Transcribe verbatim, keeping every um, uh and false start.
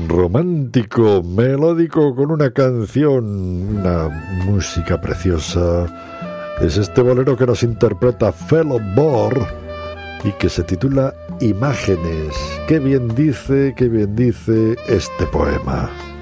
romántico, melódico, con una canción, una música preciosa. Es este bolero que nos interpreta Fellow Bor y que se titula Imágenes. Qué bien dice, qué bien dice este poema.